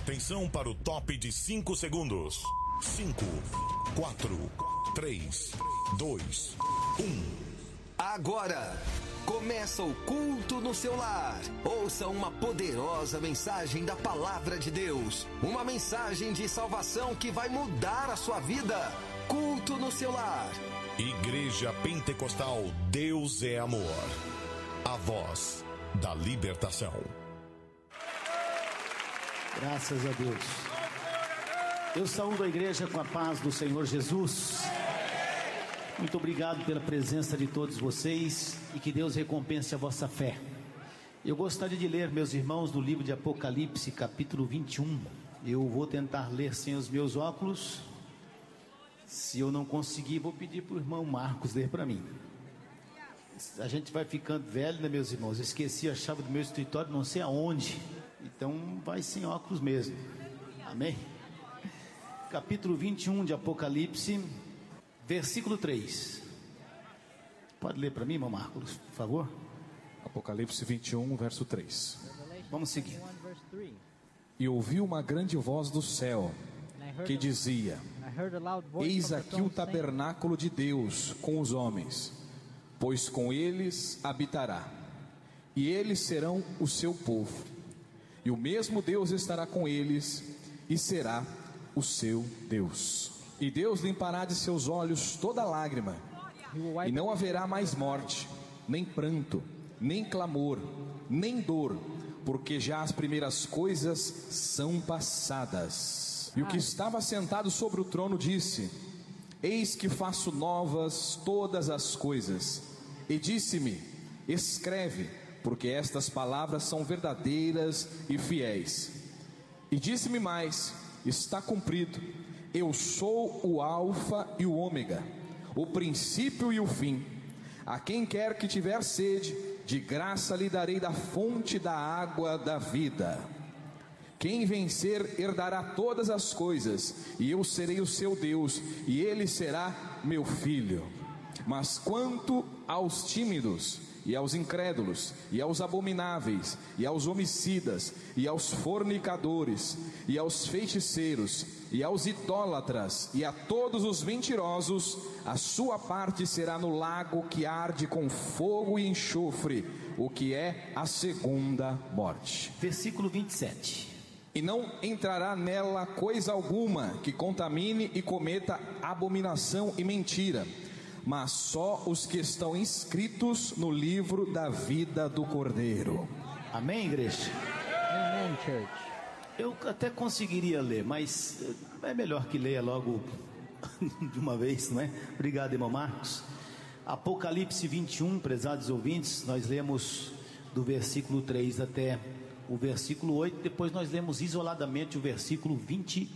Atenção para o top de 5 segundos. 5, 4, 3, 2, 1. Agora começa o culto no seu lar. Ouça uma poderosa mensagem da palavra de Deus. Uma mensagem de salvação que vai mudar a sua vida. Culto no seu lar. Igreja Pentecostal Deus é Amor. A voz da libertação. Graças a Deus. Eu saúdo a igreja com a paz do Senhor Jesus. Muito obrigado pela presença de todos vocês e que Deus recompense a vossa fé. Eu gostaria de ler, meus irmãos, do livro de Apocalipse, capítulo 21. Eu vou tentar ler sem os meus óculos. Se eu não conseguir, vou pedir para o irmão Marcos ler para mim. A gente vai ficando velho, né, meus irmãos? Eu esqueci a chave do meu escritório, não sei aonde. Então vai sem óculos mesmo. Amém? Capítulo 21 de Apocalipse, versículo 3. Pode ler para mim, irmão Marcos, por favor? Apocalipse 21, verso 3. Vamos seguir. E ouvi uma grande voz do céu, que dizia: Eis aqui o tabernáculo de Deus com os homens, pois com eles habitará, e eles serão o seu povo, e o mesmo Deus estará com eles, e será o seu Deus. E Deus limpará de seus olhos toda lágrima, e não haverá mais morte, nem pranto, nem clamor, nem dor, porque já as primeiras coisas são passadas. E o que estava sentado sobre o trono disse: Eis que faço novas todas as coisas. E disse-me: Escreve, porque estas palavras são verdadeiras e fiéis. E disse-me mais: Está cumprido. Eu sou o Alfa e o Ômega, o princípio e o fim. A quem quer que tiver sede, de graça lhe darei da fonte da água da vida. Quem vencer herdará todas as coisas, e eu serei o seu Deus, e ele será meu filho. Mas quanto aos tímidos, e aos incrédulos, e aos abomináveis, e aos homicidas, e aos fornicadores, e aos feiticeiros, e aos idólatras, e a todos os mentirosos, a sua parte será no lago que arde com fogo e enxofre, o que é a segunda morte. Versículo 27. E não entrará nela coisa alguma que contamine e cometa abominação e mentira, mas só os que estão inscritos no livro da vida do Cordeiro. Amém, igreja? Amém, church. Eu até conseguiria ler, mas é melhor que leia logo de uma vez, não é? Obrigado, irmão Marcos. Apocalipse 21, prezados ouvintes, nós lemos do versículo 3 até o versículo 8, depois nós lemos isoladamente o versículo 20.